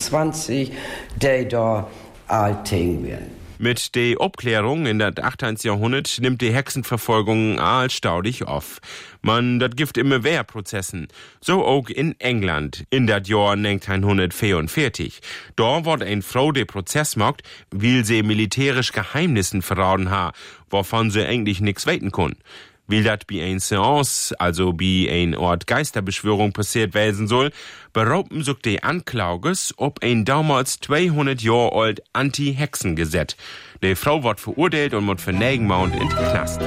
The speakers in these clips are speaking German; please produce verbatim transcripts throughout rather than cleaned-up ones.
zwanzig, die da allting werden. Mit der Aufklärung in das achtzehnten. Jahrhundert nimmt die Hexenverfolgung allstaudig auf. Man dat gibt immer mehr Prozessen. So auch in England in dat Jahr neunzehnhundertvierundvierzig. Da wird ein Frau der Prozess gemacht, weil sie militärisch Geheimnissen verraten ha, wovon sie eigentlich nix weiten können. Weil dat bei ein Seance, also bei ein Ort Geisterbeschwörung passiert werden soll, behaupten sich die Anklages ob ein damals zweihundert Jahre alt Anti-Hexengesetz. Die Frau wird verurteilt und wird für Nägenmount in den Knast.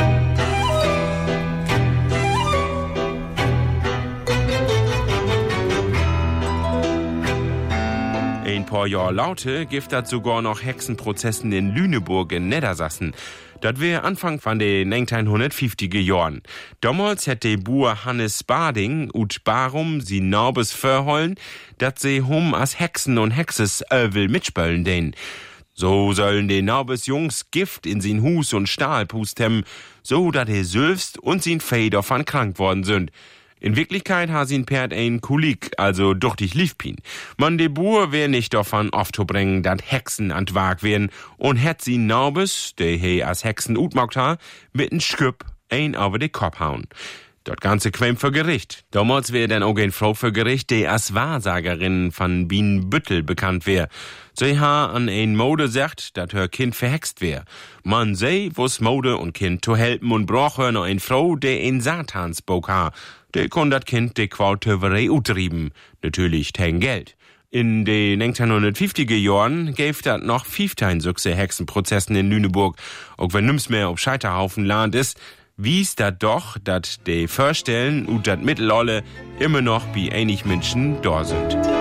Ein paar Jahre laute gibt das sogar noch Hexenprozessen in Lüneburg in Niedersachsen. Das wär Anfang von den neunzehnhundertfünfziger Jahren. Damals hat der Bauer Hannes Bading ut Barum sie Nabes verhollen, dat sie hum as Hexen und Hexes äh, will mitspölen den. So sollen die Nabes Jungs Gift in sin Hus und Stahl pustem, so dat er sülfst und sin Fee davon krank worden sind. In Wirklichkeit ha sin Perd ein Kulik, also duchtig Liefpin. Man de Buhr wär nicht davon aufzubringen, dat Hexen an Wag wären und hätt sie Nabes, de he as Hexen utmagt ha, mit'n Schüpp ein over de Kopf hauen. Dort ganze Quem für Gericht. Damals wär dann auch ein Frau für Gericht, die als Wahrsagerin von Bienenbüttel bekannt wär. Sie ha an ein Mode sagt, dat her Kind verhext wär. Man sei, wo's Mode und Kind zu helfen und brauche noch ein Frau, der ein Satansbog ha. Der kon dat Kind de Quautöverei utrieben. Natürlich kein Geld. In den neunzehnhundertfünfziger Jahren gäf dat noch fünfzehn Suchse Hexenprozessen in Lüneburg. Auch wenn nimm's mehr auf Scheiterhaufen Land ist, wies dat doch, dat de Vorstellen und dat Mittelolle immer noch wie einig Menschen da sind.